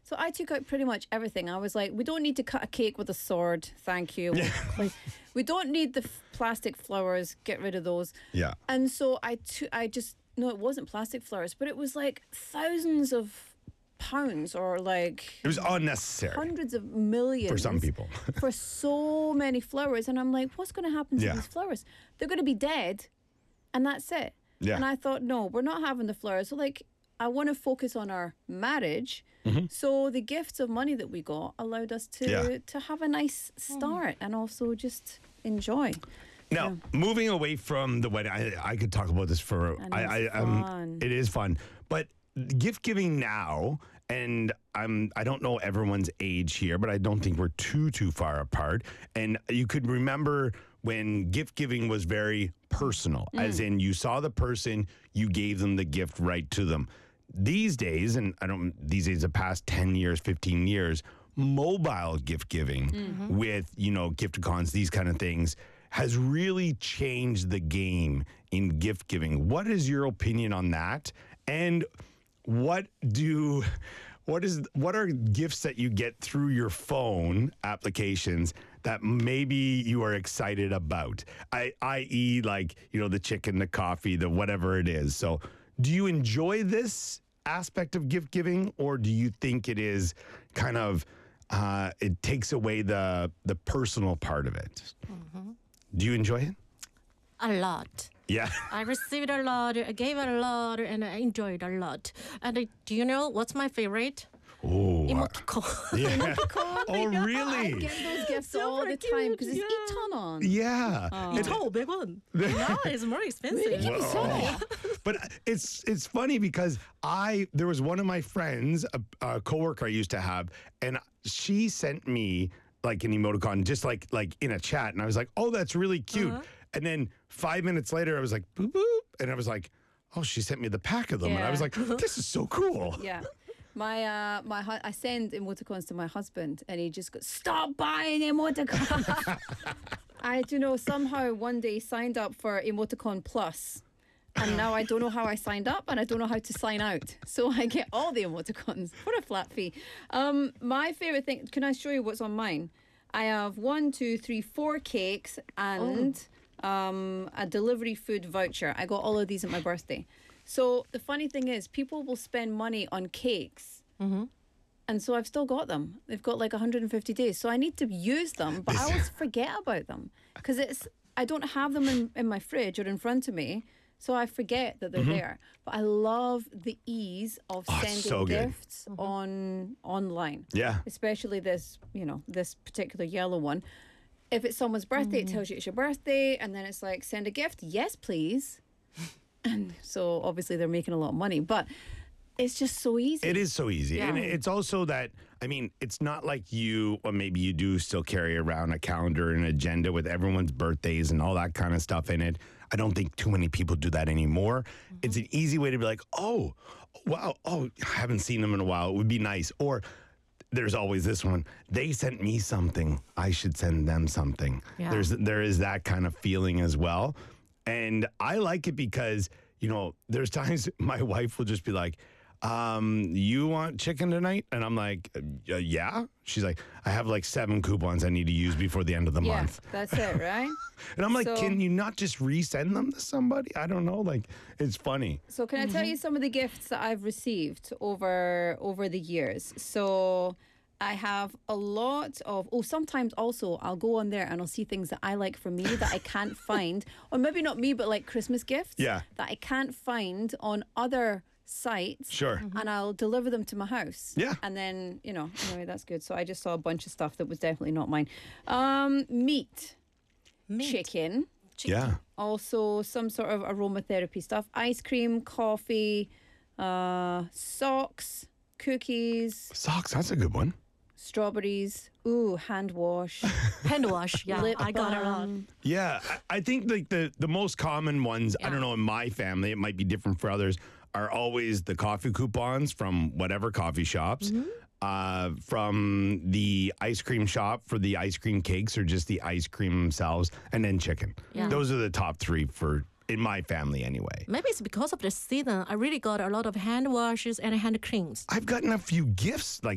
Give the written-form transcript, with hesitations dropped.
So I took out pretty much everything. I was like, we don't need to cut a cake with a sword. Thank you. Like, we don't need the plastic flowers. Get rid of those. Yeah. And so no, it wasn't plastic flowers, but it was like thousands of pounds or like... It was unnecessary. Hundreds of millions. For some people. For so many flowers. And I'm like, what's going to happen to these flowers? They're going to be dead and that's it. Yeah. And I thought, no, we're not having the flowers. So like, I want to focus on our marriage. So the gifts of money that we got allowed us to have a nice start and also just enjoy. Now, moving away from the wedding, I could talk about this for... fun. It is fun. But gift giving now, and I don't know everyone's age here, but I don't think we're too far apart. And you could remember when gift giving was very personal, as in you saw the person, you gave them the gift right to them. These days, the past 10 years, 15 years, mobile gift giving with, Gift-A-Cons, these kind of things, has really changed the game in gift giving. What is your opinion on that? And what are gifts that you get through your phone applications that maybe you are excited about? I.e. like, the chicken, the coffee, the whatever it is. So do you enjoy this aspect of gift giving, or do you think it is kind of, it takes away the personal part of it? Do you enjoy it? A lot. Yeah. I received a lot, I gave a lot, and I enjoyed a lot. And do you know what's my favorite? Oh. Emoticon. Yeah. Oh, really? I get those gifts all the time because it's Eton on. Yeah. 2,500. Now it's more expensive. But it's funny because there was one of my friends, a coworker I used to have, and she sent me like an emoticon just like in a chat, and I was like, oh, that's really cute. And then 5 minutes later I was like, boop boop, and I was like, oh, she sent me the pack of them, and I was like, this is so cool. Yeah. I send emoticons to my husband, and he just goes, stop buying emoticons. I somehow one day signed up for Emoticon Plus, and now I don't know how I signed up, and I don't know how to sign out. So I get all the emoticons for a flat fee. My favorite thing, can I show you what's on mine? I have 4 cakes and a delivery food voucher. I got all of these at my birthday. So the funny thing is, people will spend money on cakes. And so I've still got them. They've got like 150 days. So I need to use them, but I always forget about them because I don't have them in my fridge or in front of me. So I forget that they're there. But I love the ease of sending gifts online. Yeah. Especially this particular yellow one. If it's someone's birthday, it tells you it's your birthday, and then it's like, send a gift. Yes, please. And so obviously they're making a lot of money, but it's just so easy. It is so easy. Yeah. And it's also that, it's not like maybe you do still carry around a calendar and agenda with everyone's birthdays and all that kind of stuff in it. I don't think too many people do that anymore. It's an easy way to be like, oh, wow, I haven't seen them in a while. It would be nice. Or there's always this one. They sent me something. I should send them something. Yeah. There is that kind of feeling as well. And I like it because, there's times my wife will just be like, you want chicken tonight? And I'm like, yeah. She's like, I have like 7 coupons I need to use before the end of the month. That's it, right? And I'm like, can you not just resend them to somebody? I don't know. Like, it's funny. So can I tell you some of the gifts that I've received over the years? So I have a lot of, sometimes also I'll go on there and I'll see things that I like for me that I can't find, or maybe not me, but like Christmas gifts that I can't find on other sites. Sure. And I'll deliver them to my house. Yeah. And then, anyway, that's good. So I just saw a bunch of stuff that was definitely not mine. Meat. Chicken. Yeah. Also some sort of aromatherapy stuff. Ice cream, coffee, socks, cookies. Socks, that's a good one. Strawberries. Hand wash. Hand wash, yeah. Lip I got it balm. on. Yeah, I think like the most common ones, I don't know, in my family, it might be different for others, are always the coffee coupons from whatever coffee shops, from the ice cream shop for the ice cream cakes or just the ice cream themselves, and then chicken. Yeah. Those are the top 3 in my family anyway. Maybe it's because of the season. I really got a lot of hand washes and hand creams. I've gotten a few gifts like